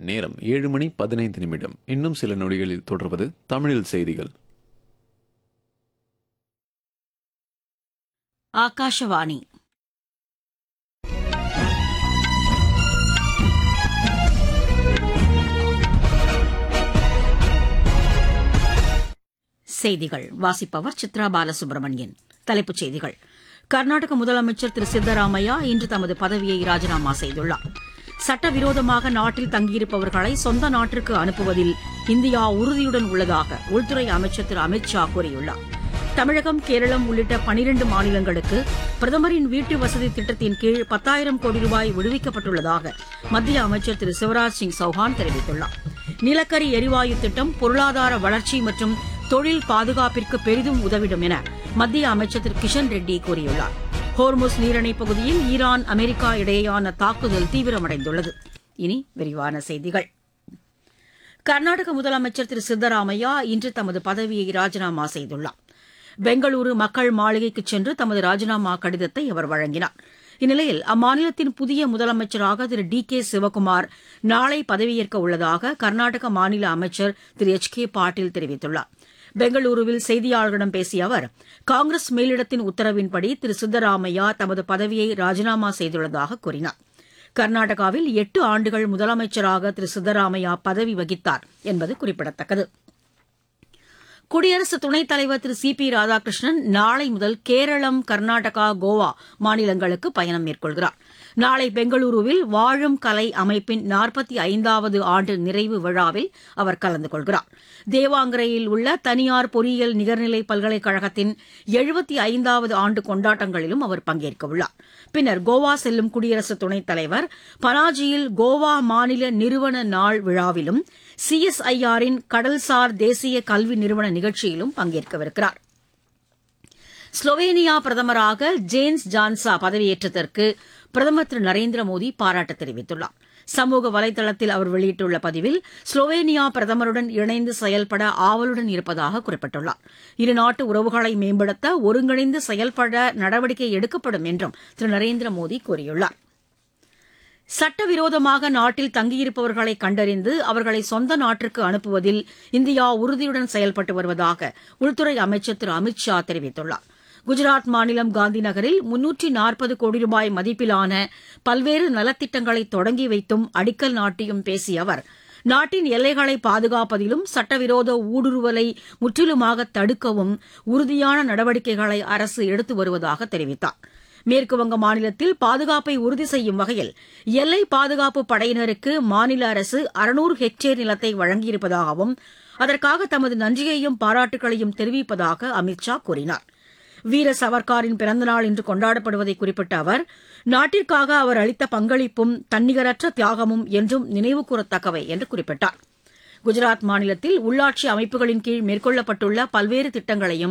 நேரம் 7:15. இன்னும் சில நொடிகளில் தொடர்வது தமிழில் செய்திகள். ஆகாஷவாணி. செய்திகள் வாசிப்பவர் சித்ரா பாலசுப்ரமணியன். தலைப்புச் செய்திகள். கர்நாடக முதலமைச்சர் திரு சித்தராமையா இன்று தமது பதவியை ராஜினாமா செய்துள்ளார். சட்டவிரோதமாக நாட்டில் தங்கியிருப்பவர்களை சொந்த நாட்டிற்கு அனுப்புவதில் இந்தியா உறுதியுடன் உள்ளதாக உள்துறை அமைச்சர் திரு அமித் ஷா கூறியுள்ளார். தமிழகம், கேரளம் உள்ளிட்ட 12 மாநிலங்களுக்கு பிரதமரின் வீட்டு வசதி திட்டத்தின் கீழ் 10,000 கோடி ரூபாய் விடுவிக்கப்பட்டுள்ளதாக மத்திய அமைச்சர் திரு சிவராஜ் சிங் சௌஹான் தெரிவித்துள்ளார். நிலக்கரி எரிவாயு திட்டம் பொருளாதார வளர்ச்சி மற்றும் தொழில் பாதுகாப்பிற்கு பெரிதும் உதவிடும் என மத்திய அமைச்சர் திரு கிஷன் ரெட்டி கூறியுள்ளார். ஹோர்முஸ் நீரிணைப் பகுதியில் ஈரான், அமெரிக்கா இடையேயான தாக்குதல் தீவிரமடைந்துள்ளது. இனி விரிவான செய்திகள். கர்நாடக முதலமைச்சர் திரு சித்தராமையா இன்று தமது பதவியை ராஜினாமா செய்துள்ளார். பெங்களூரு மக்கள் மாளிகைக்கு சென்று தமது ராஜினாமா கடிதத்தை அவர் வழங்கினார். இந்நிலையில் அம்மாநிலத்தின் புதிய முதலமைச்சராக திரு டி கே சிவக்குமார் நாளை பதவியேற்க உள்ளதாக கர்நாடக மாநில அமைச்சர் திரு எச் கே பாட்டீல் தெரிவித்துள்ளார். பெங்களூருவில் செய்தியாளர்களிடம் பேசிய அவர், காங்கிரஸ் மேலிடத்தின் உத்தரவின்படி திரு சித்தராமையா தமது பதவியை ராஜினாமா செய்துள்ளதாக கூறினார். கர்நாடகாவில் 8 ஆண்டுகள் முதலமைச்சராக திரு சித்தராமையா பதவி வகித்தார் என்பது குறிப்பிடத்தக்கது. குடியரசு துணைத் தலைவர் திரு சி பி ராதாகிருஷ்ணன் நாளை முதல் கேரளம், கர்நாடகா, கோவா மாநிலங்களுக்கு பயணம் மேற்கொள்கிறார். நாளை பெங்களூருவில் வாழும் கலை அமைப்பின் 45வது ஆண்டு நிறைவு விழாவில் அவர் கலந்து கொள்கிறார். தேவாங்கரையில் உள்ள தனியார் பொறியியல் நிகர்நிலை பல்கலைக்கழகத்தின் 75வது ஆண்டு கொண்டாட்டங்களிலும் அவர் பங்கேற்கவுள்ளார். பின்னர் கோவா செல்லும் குடியரசு துணைத் தலைவர் பனாஜியில் கோவா மாநில நிறுவன நாள் விழாவிலும் சிஎஸ்ஐஆரின் கடல்சார் தேசிய கல்வி நிறுவன நிகழ்ச்சியிலும் பங்கேற்கவிருக்கிறார். ஸ்லோவேனியா பிரதமராக ஜேன்ஸ் ஜான்சா பதவியேற்றதற்கு பிரதமர் திரு நரேந்திர மோடி பாராட்டு தெரிவித்துள்ளார். சமூக வலைதளத்தில் அவர் வெளியிட்டுள்ள பதிவில் ஸ்லோவேனியா பிரதமருடன் இணைந்து செயல்பட ஆவலுடன் இருப்பதாக குறிப்பிட்டுள்ளார். இருநாட்டு உறவுகளை மேம்படுத்த ஒருங்கிணைந்து செயல்பட நடவடிக்கை எடுக்கப்படும் என்றும் திரு நரேந்திர மோடி கூறியுள்ளார். சட்டவிரோதமாக நாட்டில் தங்கியிருப்பவர்களை கண்டறிந்து அவர்களை சொந்த நாட்டிற்கு அனுப்புவதில் இந்தியா உறுதியுடன் செயல்பட்டு வருவதாக உள்துறை அமைச்சர் திரு அமித் ஷா தெரிவித்துள்ளார். குஜராத் மாநிலம் காந்தி நகரில் 340 கோடி ரூபாய் மதிப்பிலான பல்வேறு நலத்திட்டங்களை தொடங்கி வைத்தும் அடிக்கல் நாட்டியும் பேசிய அவர், நாட்டின் எல்லைகளை பாதுகாப்பதிலும் சட்டவிரோத ஊடுருவலை முற்றிலுமாக தடுக்கவும் உறுதியான நடவடிக்கைகளை அரசு எடுத்து வருவதாக தெரிவித்தார். மேற்குவங்க மாநிலத்தில் பாதுகாப்பை உறுதி செய்யும் வகையில் எல்லை பாதுகாப்பு படையினருக்கு மாநில அரசு 600 ஹெக்டேர் நிலத்தை வழங்கியிருப்பதாகவும் அதற்காக தமது நன்றியையும் பாராட்டுகளையும் தெரிவிப்பதாக அமித் ஷா கூறினார். வீர சவர்காரின் பிறந்தநாள் இன்று கொண்டாடப்படுவதை குறிப்பிட்ட அவர், நாட்டிற்காக அவர் அளித்த பங்களிப்பும் தன்னிகரற்ற தியாகமும் என்றும் நினைவுகூரத்தக்கவை என்று குறிப்பிட்டார். குஜராத் மாநிலத்தில் உள்ளாட்சி அமைப்புகளின் கீழ் மேற்கொள்ளப்பட்டுள்ள பல்வேறு திட்டங்களையும்